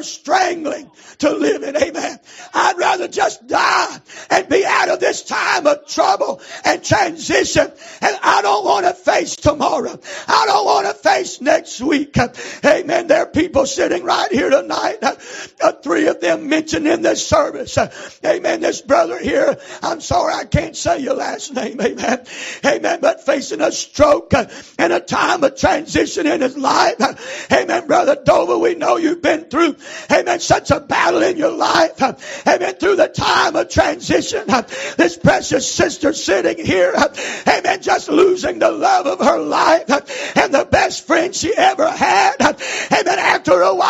are strangling to living. Amen. I'd rather just die and be out of this time of trouble and transition. And I don't want to face tomorrow. I don't want to face next week. Amen. There are people sitting right here tonight. 3 of them mentioned in this service. Amen. This brother here, I'm sorry I can't say your last name. Amen. Amen. But facing a stroke and a time of transition in his life. Amen. Brother Dover, we know you've been through, amen, such a battle in your life. Amen. Through the time of transition. This precious sister sitting here, amen, just losing the love of her life and the best friend she ever had. Amen. After a while,